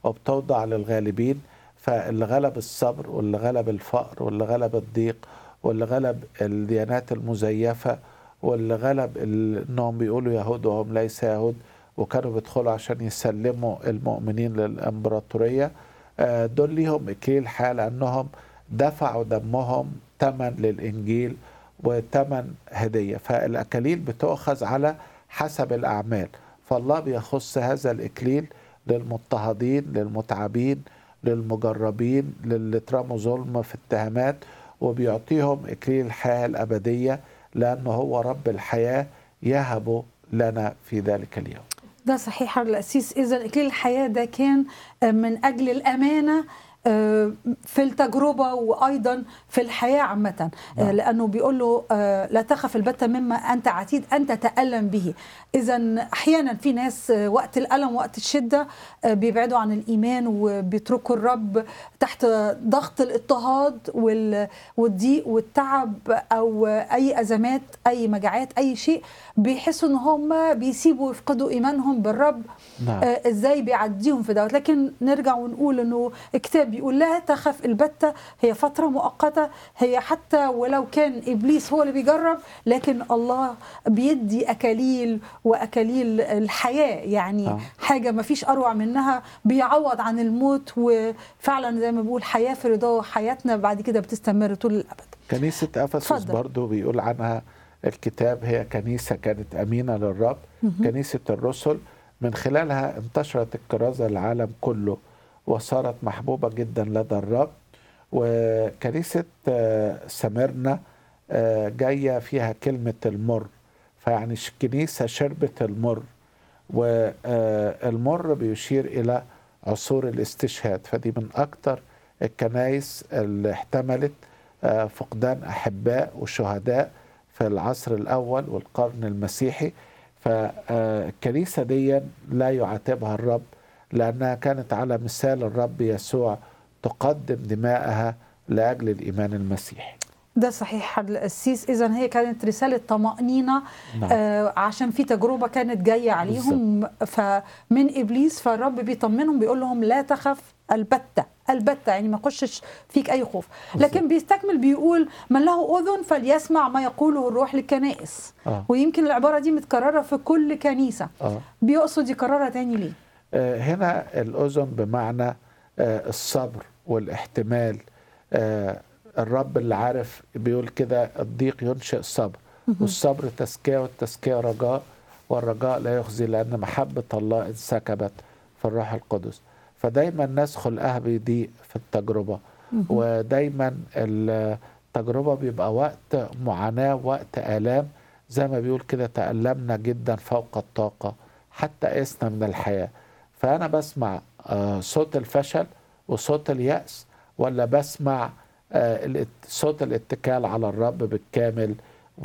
وبتوضع للغالبين. فاللي غلب الصبر واللي غلب الفقر واللي غلب الضيق واللي غلب الديانات المزيفة واللي غلب انهم بيقولوا يهود وهم ليس يهود وكانوا بيدخلوا عشان يسلموا المؤمنين للامبراطورية، دول ليهم اكليل حال انهم دفعوا دمهم ثمن للانجيل وثمن هدية. فالاكاليل بتؤخذ على حسب الاعمال، فالله بيخص هذا الاكليل للمضطهدين للمتعبين للمجربين للي اترموا ظلم في اتهامات، وبيعطيهم اكليل الحياة الابدية لانه هو رب الحياة يهب لنا في ذلك اليوم. ده صحيح يا القسيس. إذا إكليل الحياة ده كان من أجل الأمانة في التجربة وأيضا في الحياة عامة، لأنه بيقول له لا تخف البتة مما أنت عتيد أن تتألم به. إذا أحيانا في ناس وقت الألم وقت الشدة بيبعدوا عن الإيمان وبيتركوا الرب تحت ضغط الاضطهاد والضيق والتعب أو أي أزمات أي مجاعات أي شيء، بيحسوا إن هم بيسيبوا يفقدوا إيمانهم بالرب. إزاي بيعديهم في دوت. لكن نرجع ونقول إنه الكتاب بيقول لا تخف البتة، هي فترة مؤقتة، هي حتى ولو كان إبليس هو اللي بيجرب لكن الله بيدي أكاليل وأكاليل الحياة، يعني حاجة ما فيش أروع منها، بيعوض عن الموت، وفعلا زي ما بيقول حياة في رضاه، حياتنا بعد كده بتستمر طول الأبد. كنيسة أفسس برضو بيقول عنها الكتاب هي كنيسة كانت أمينة للرب، كنيسة الرسل، من خلالها انتشرت الكرازة العالم كله وصارت محبوبة جدا لدى الرب. وكنيسة سميرنا جاية فيها كلمة المر، فيعني كنيسة شربت المر، والمر بيشير إلى عصور الاستشهاد. فدي من أكتر الكنائس اللي احتملت فقدان أحباء وشهداء في العصر الأول والقرن المسيحي. فالكنيسة دي لا يعاتبها الرب لأنها كانت على مثال الرب يسوع تقدم دماءها لأجل الإيمان المسيحي. ده صحيح القسيس. إذن هي كانت رسالة طمأنينة عشان في تجربة كانت جاية عليهم فمن إبليس، فالرب بيطمنهم بيقول لهم لا تخف البتة، يعني ما يخشش فيك أي خوف. لكن بيستكمل بيقول من له أذن فليسمع ما يقوله الروح للكنائس. ويمكن العبارة دي متكررة في كل كنيسة. بيقصد يكررها تاني ليه؟ هنا الأذن بمعنى الصبر والاحتمال. الرب اللي عارف بيقول كده الضيق ينشئ الصبر، والصبر تزكية، والتزكية رجاء، والرجاء لا يخزي لأن محبة الله انسكبت في الروح القدس. فدايما الناس خلقها بيضيق في التجربة، ودايما التجربة بيبقى وقت معاناة وقت آلام، زي ما بيقول كده تألمنا جدا فوق الطاقة حتى قسنا من الحياة. فأنا بسمع صوت الفشل وصوت اليأس، ولا بسمع صوت الاتكال على الرب بالكامل؟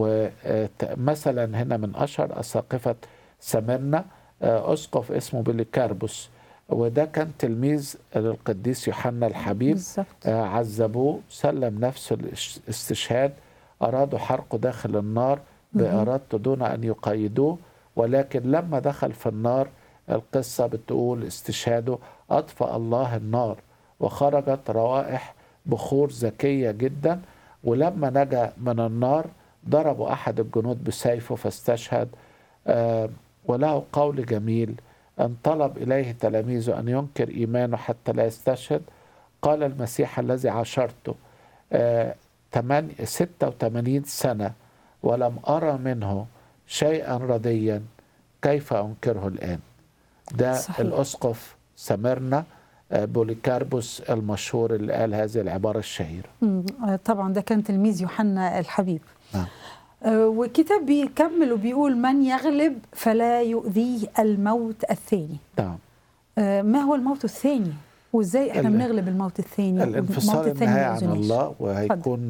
ومثلا هنا من أشهر أساقفة سميرنا أسقف اسمه بوليكاربوس، وده كان تلميذ للقديس يوحنا الحبيب. عذبوه، سلم نفسه الاستشهاد، أرادوا حرقه داخل النار بإرادته دون أن يقيدوه، ولكن لما دخل في النار القصة بتقول استشهاده أطفأ الله النار وخرجت روائح بخور ذكية جدا. ولما نجا من النار ضربوا أحد الجنود بسيفه فاستشهد. وله قول جميل أن طلب إليه تلاميذه أن ينكر إيمانه حتى لا يستشهد. قال المسيح الذي عاشرته 86 سنة ولم أرى منه شيئا رديا، كيف أنكره الآن؟ ده صحيح. الأسقف سميرنا بوليكاربوس المشهور اللي قال هذه العبارة الشهيرة. طبعا ده كان تلميذ يوحنا الحبيب. والكتاب بيكمل وبيقول من يغلب فلا يؤذيه الموت الثاني. ما هو الموت الثاني وازاي احنا بنغلب الموت الثاني؟ الانفصال النهائي عن الله، وهيكون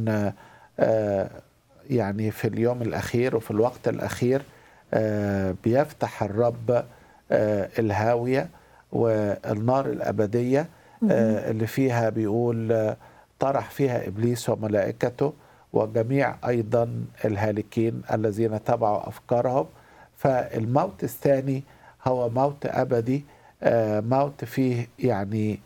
يعني في اليوم الأخير وفي الوقت الأخير بيفتح الرب الهاوية والنار الأبدية اللي فيها بيقول طرح فيها إبليس وملائكته وجميع أيضا الهالكين الذين تبعوا أفكارهم. فالموت الثاني هو موت أبدي موت فيه يعني